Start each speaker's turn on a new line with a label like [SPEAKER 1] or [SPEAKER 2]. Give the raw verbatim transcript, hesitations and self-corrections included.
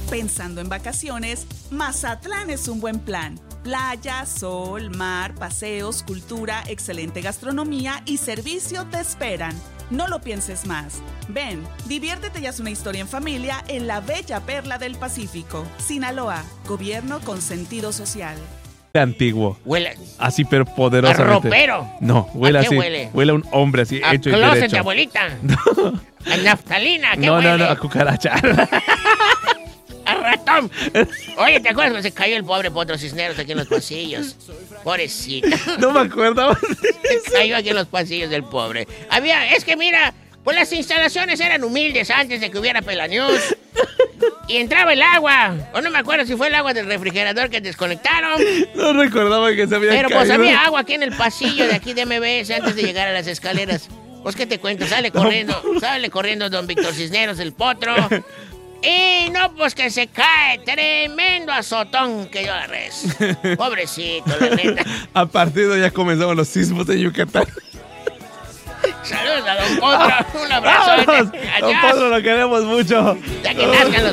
[SPEAKER 1] Pensando en vacaciones, Mazatlán es un buen plan. Playa, sol, mar, paseos, cultura, excelente gastronomía y servicio te esperan. No lo pienses más. Ven, diviértete y haz una historia en familia en la bella perla del Pacífico. Sinaloa, gobierno con sentido social.
[SPEAKER 2] Antiguo.
[SPEAKER 3] Huele
[SPEAKER 2] así, pero poderosamente.
[SPEAKER 3] a ropero.
[SPEAKER 2] No, huele
[SPEAKER 3] ¿A qué
[SPEAKER 2] así.
[SPEAKER 3] huele?
[SPEAKER 2] Huele a un hombre así,
[SPEAKER 3] A
[SPEAKER 2] hecho y
[SPEAKER 3] closet
[SPEAKER 2] derecho.
[SPEAKER 3] de abuelita. A naftalina. ¿Qué
[SPEAKER 2] No,
[SPEAKER 3] huele?
[SPEAKER 2] no, no, a cucaracha.
[SPEAKER 3] ¡A ratón! Oye, ¿te acuerdas cuando se cayó el pobre Potro Cisneros aquí en los pasillos? Pobrecito.
[SPEAKER 2] No me acuerdo.
[SPEAKER 3] Se cayó aquí en los pasillos del pobre. Había, es que mira, pues las instalaciones eran humildes antes de que hubiera Pelanews. Y entraba el agua. O no me acuerdo si fue el agua del refrigerador que desconectaron.
[SPEAKER 2] No recordaba que se había
[SPEAKER 3] Pero
[SPEAKER 2] caído.
[SPEAKER 3] pues había agua aquí en el pasillo de aquí de M B S antes de llegar a las escaleras. Pues, ¿qué te cuento? Sale corriendo, sale corriendo don Víctor Cisneros, el potro. Y no, pues que se cae. Tremendo azotón que yo agarré. Pobrecito, la neta.
[SPEAKER 2] A partir de ahí ya comenzaban los sismos en Yucatán.
[SPEAKER 3] Saludos a don Potro. Un abrazo.
[SPEAKER 2] ¡Vámonos! Don Potro, lo queremos mucho.
[SPEAKER 3] Ya que nazcan los